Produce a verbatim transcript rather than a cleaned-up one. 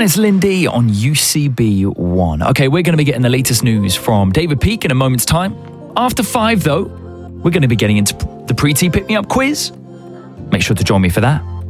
And it's Lindy on U C B one. Okay, we're going to be getting the latest news from David Peake in a moment's time. After five, though, we're going to be getting into the Pre-T Pick Me Up quiz. Make sure to join me for that.